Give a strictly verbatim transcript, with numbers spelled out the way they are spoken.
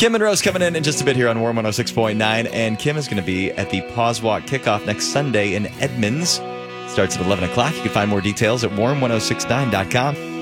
Kim and Rose coming in in just a bit here on Warm one oh six point nine, and Kim is going to be at the Pause Walk Kickoff next Sunday in Edmonds. Starts at eleven o'clock. You can find more details at warm ten sixty-nine dot com.